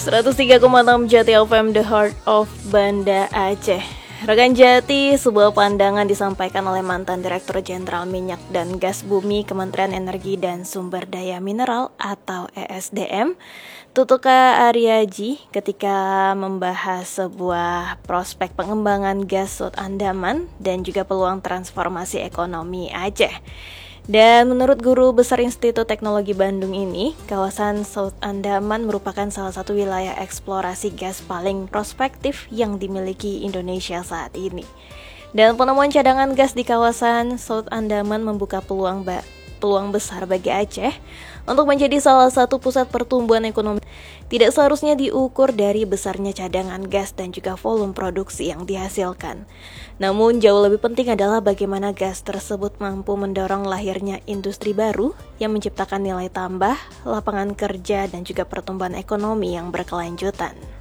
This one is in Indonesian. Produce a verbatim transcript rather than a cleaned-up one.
seratus tiga koma enam Jati F M, The Heart of Banda Aceh. Rekan Jati, sebuah pandangan disampaikan oleh mantan Direktur Jenderal Minyak dan Gas Bumi Kementerian Energi dan Sumber Daya Mineral atau E S D M, Tutuka Aryaji, ketika membahas sebuah prospek pengembangan gas South Andaman dan juga peluang transformasi ekonomi Aceh. Dan menurut Guru Besar Institut Teknologi Bandung ini, kawasan South Andaman merupakan salah satu wilayah eksplorasi gas paling prospektif yang dimiliki Indonesia saat ini. Dan penemuan cadangan gas di kawasan South Andaman membuka peluang ba- peluang besar bagi Aceh untuk menjadi salah satu pusat pertumbuhan ekonomi. Tidak seharusnya diukur dari besarnya cadangan gas dan juga volume produksi yang dihasilkan. Namun jauh lebih penting adalah bagaimana gas tersebut mampu mendorong lahirnya industri baru yang menciptakan nilai tambah, lapangan kerja dan juga pertumbuhan ekonomi yang berkelanjutan.